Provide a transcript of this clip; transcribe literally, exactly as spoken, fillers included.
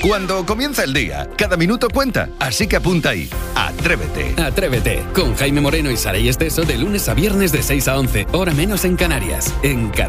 Cuando comienza el día, cada minuto cuenta, así que apunta ahí. Atrévete. Atrévete, con Jaime Moreno y Saray Esteso de lunes a viernes de seis a once, hora menos en Canarias, en